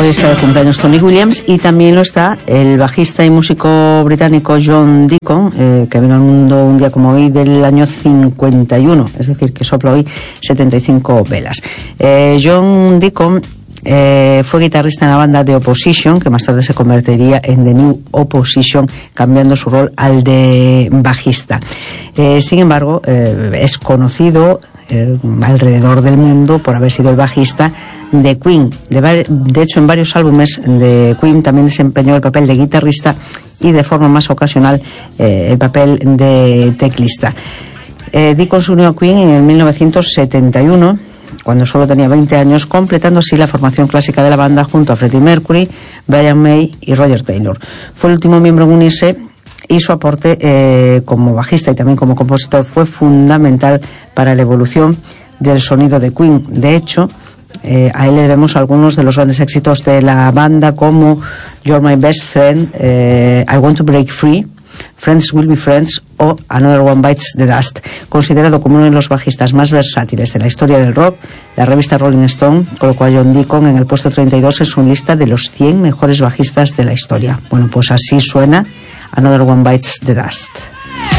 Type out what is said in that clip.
hoy está de cumpleaños Tony Williams, y también lo está el bajista y músico británico John Deacon, que vino al mundo un día como hoy del año 51, es decir, que sopla hoy 75 velas. John Deacon fue guitarrista en la banda The Opposition, que más tarde se convertiría en The New Opposition, cambiando su rol al de bajista. Sin embargo, es conocido alrededor del mundo por haber sido el bajista de Queen. De hecho, en varios álbumes de Queen también desempeñó el papel de guitarrista y de forma más ocasional el papel de teclista. Deacon se unió a Queen en 1971, cuando solo tenía 20 años, completando así la formación clásica de la banda junto a Freddie Mercury, Brian May y Roger Taylor. Fue el último miembro en unirse, y su aporte como bajista y también como compositor fue fundamental para la evolución del sonido de Queen. De hecho, a él le debemos algunos de los grandes éxitos de la banda, como You're My Best Friend, I Want to Break Free, Friends Will Be Friends o Another One Bites the Dust. Considerado como uno de los bajistas más versátiles de la historia del rock, la revista Rolling Stone colocó a John Deacon en el puesto 32 en su lista de los 100 mejores bajistas de la historia. Bueno, pues así suena Another One Bites the Dust.